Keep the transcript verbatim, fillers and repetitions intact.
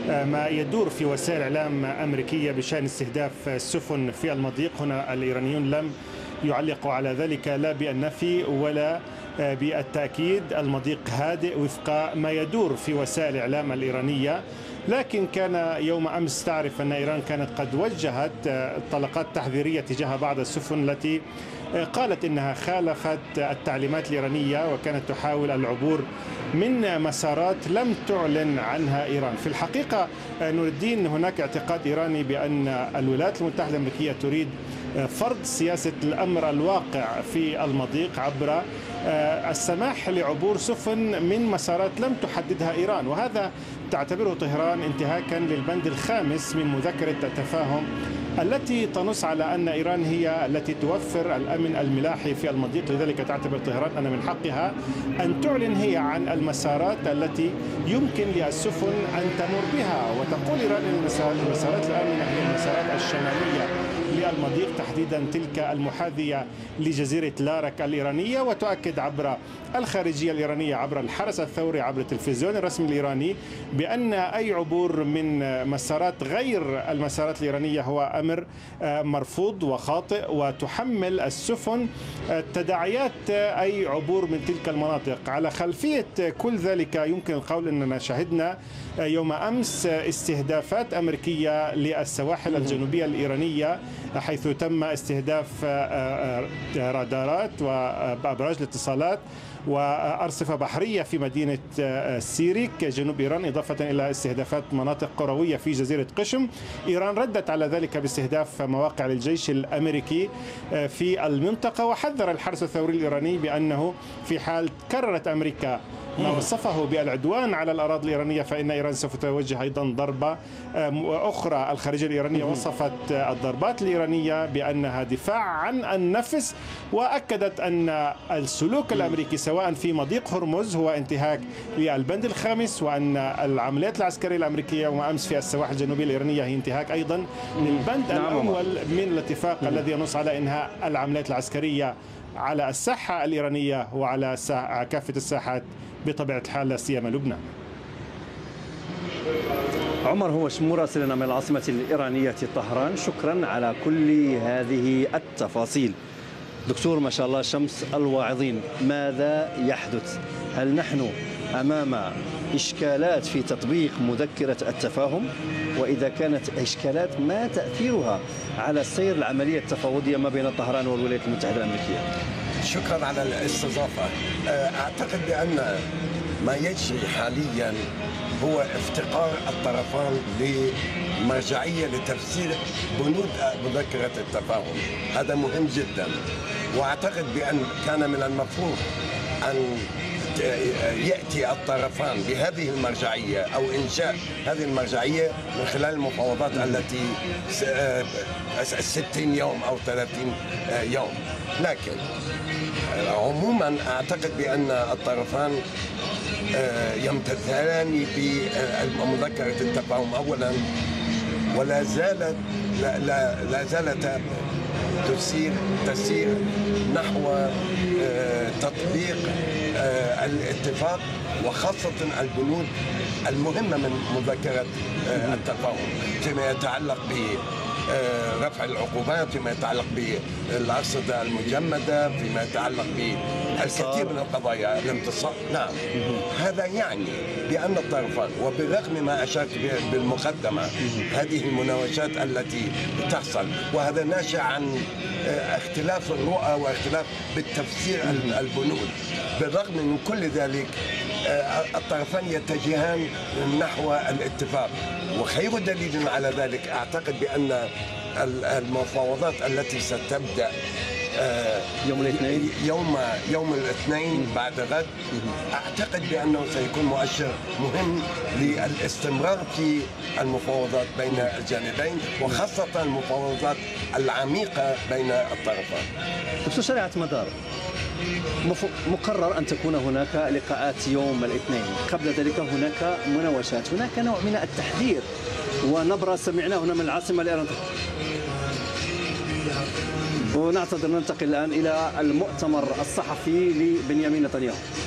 ما يدور في وسائل إعلام أمريكية بشأن استهداف السفن في المضيق. هنا الإيرانيون لم يعلقوا على ذلك لا بالنفي ولا بالتأكيد. المضيق هادئ وفق ما يدور في وسائل الإعلام الإيرانية، لكن كان يوم أمس تعرف أن إيران كانت قد وجهت طلقات تحذيرية تجاه بعض السفن التي قالت إنها خالفت التعليمات الإيرانية وكانت تحاول العبور من مسارات لم تعلن عنها إيران. في الحقيقة نور الدين، هناك اعتقاد إيراني بأن الولايات المتحدة الأمريكية تريد فرض سياسة الأمر الواقع في المضيق عبر السماح لعبور سفن من مسارات لم تحددها إيران، وهذا تعتبره طهران انتهاكا للبند الخامس من مذكرة التفاهم التي تنص على أن إيران هي التي توفر الأمن الملاحي في المضيق. لذلك تعتبر طهران أن من حقها أن تعلن هي عن المسارات التي يمكن للسفن أن تمر بها، وتقول إيران أن المسارات الآمنة هي المسارات الشمالية للمضيق، تحديدا تلك المحاذية لجزيرة لارك الإيرانية، وتؤكد عبر الخارجية الإيرانية عبر الحرس الثوري عبر التلفزيون الرسمي الإيراني بأن أي عبور من مسارات غير المسارات الإيرانية هو أمر مرفوض وخاطئ، وتحمل السفن تداعيات أي عبور من تلك المناطق. على خلفية كل ذلك يمكن القول أننا شهدنا يوم أمس استهدافات أمريكية للسواحل الجنوبية الإيرانية، حيث تم استهداف رادارات وأبراج الاتصالات وأرصفة بحرية في مدينة سيريك جنوب إيران، إضافة إلى استهدافات مناطق قروية في جزيرة قشم. إيران ردت على ذلك باستهداف مواقع للجيش الأمريكي في المنطقة، وحذر الحرس الثوري الإيراني بأنه في حال كررت أمريكا ما وصفه بالعدوان على الأراضي الإيرانية فإن إيران سوف توجه أيضا ضربة أخرى. الخارجية الإيرانية وصفت الضربات الإيرانية بأنها دفاع عن النفس، وأكدت أن السلوك الأمريكي سواء في مضيق هرمز هو انتهاك للبند الخامس، وأن العمليات العسكرية الأمريكية وأمس في السواحل الجنوبية الإيرانية هي انتهاك أيضا للبند الأول من الاتفاق الذي ينص على إنهاء العمليات العسكرية على الساحة الإيرانية وعلى كافة الساحات بطبيعة الحال، لا سيما لبنان. عمر هوش مراسلنا من العاصمة الإيرانية طهران، شكرا على كل هذه التفاصيل. دكتور ما شاء الله شمس الواعظين، ماذا يحدث؟ هل نحن أمام إشكالات في تطبيق مذكرة التفاهم؟ وإذا كانت إشكالات ما تأثيرها على سير العملية التفاوضية ما بين طهران والولايات المتحدة الأمريكية؟ شكرا على الاستضافة. أعتقد بأن ما يجري حاليا هو افتقار الطرفان لمرجعية لتفسير بنود مذكرة التفاهم. هذا مهم جدا، وأعتقد بأن كان من المفروض أن يأتي الطرفان بهذه المرجعية أو إنشاء هذه المرجعية من خلال المفاوضات التي ستين يوم أو ثلاثين يوم. لكن عموما أعتقد بأن الطرفان يمتثلان بمذكرة التفاهم أولا، ولا زالت لا, لا, لا زالت تسير تسير نحو تطبيق الاتفاق، وخاصة البنود المهمة من مذكرة التفاهم فيما يتعلق برفع العقوبات، فيما يتعلق بالأرصدة المجمدة، فيما يتعلق بالكثير من القضايا الانتصار. نعم، هذا يعني بأن الطرفان، وبرغم ما أشرت بالمقدمة هذه المناوشات التي تحصل، وهذا ناشئ عن اختلاف الرؤى واختلاف بالتفسير البنود، بالرغم من كل ذلك الطرفان يتجهان نحو الاتفاق. وخير دليل على ذلك أعتقد بأن المفاوضات التي ستبدأ يوم الاثنين يوم يوم الاثنين بعد غد، أعتقد بأنه سيكون مؤشر مهم للاستمرار في المفاوضات بين الجانبين، وخاصة المفاوضات العميقة بين الطرفين. دكتور شريعة مدار، مقرر أن تكون هناك لقاءات يوم الاثنين، قبل ذلك هناك مناوشات، هناك نوع من التحذير ونبرة سمعناه هنا من العاصمة الإيرانية. ونعتذر، ننتقل الآن إلى المؤتمر الصحفي لبنيامين نتنياهو.